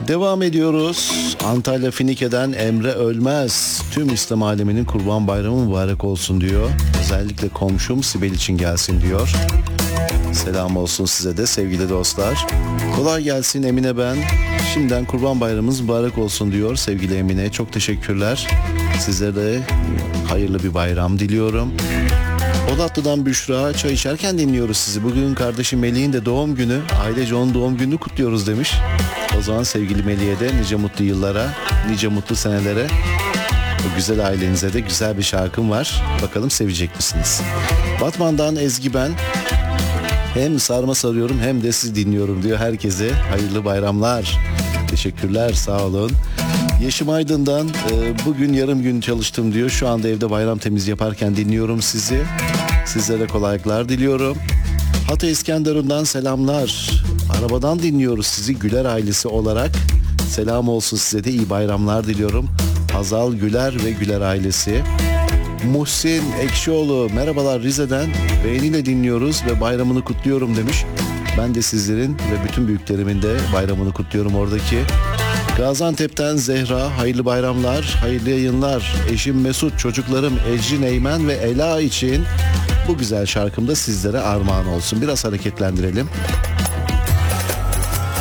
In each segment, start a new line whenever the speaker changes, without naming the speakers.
Devam ediyoruz. Antalya Finike'den Emre Ölmez. Tüm İslam aleminin Kurban Bayramı mübarek olsun diyor. Özellikle komşum Sibel için gelsin diyor. Selam olsun size de sevgili dostlar. Kolay gelsin Emine ben. Şimdiden Kurban Bayramımız mübarek olsun diyor sevgili Emine. Çok teşekkürler. Sizlere de hayırlı bir bayram diliyorum. Polatlı'dan Büşra, çay içerken dinliyoruz sizi. Bugün kardeşim Melih'in de doğum günü. Ailece onun doğum gününü kutluyoruz demiş. O zaman sevgili Melih'e de nice mutlu yıllara, nice mutlu senelere. O güzel ailenize de güzel bir şarkım var. Bakalım sevecek misiniz? Batman'dan Ezgi ben. Hem sarma sarıyorum hem de sizi dinliyorum diyor herkese. Hayırlı bayramlar. Teşekkürler, sağ olun. Yeşim Aydın'dan bugün yarım gün çalıştım diyor. Şu anda evde bayram temizliği yaparken dinliyorum sizi. Sizlere kolaylıklar diliyorum. Hatay İskenderun'dan selamlar. Arabadan dinliyoruz sizi Güler ailesi olarak. Selam olsun size de iyi bayramlar diliyorum. Hazal Güler ve Güler ailesi. Muhsin Ekşioğlu merhabalar Rize'den. Beğeniyle dinliyoruz ve bayramını kutluyorum demiş. Ben de sizlerin ve bütün büyüklerimin de bayramını kutluyorum oradaki. Gaziantep'ten Zehra hayırlı bayramlar, hayırlı yayınlar. Eşim Mesut, çocuklarım Ecrin, Eymen ve Ela için bu güzel şarkım da sizlere armağan olsun. Biraz hareketlendirelim.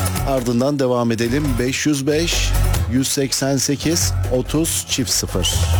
Ardından devam edelim. 505 188 30 0.